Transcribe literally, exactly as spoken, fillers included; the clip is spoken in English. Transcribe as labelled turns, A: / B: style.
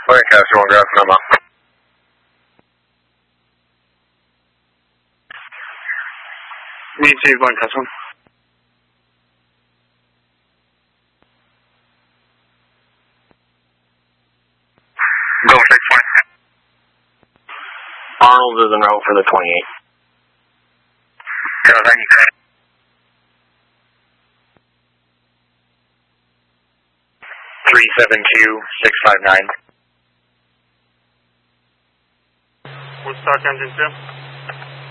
A: Lancaster one, grab number.
B: Me too, Lancaster one.
A: Go six one.
C: Arnold is en route for the twenty-eight.
A: Go, thank you.
C: three seven two six five nine.
B: Woodstock engine two.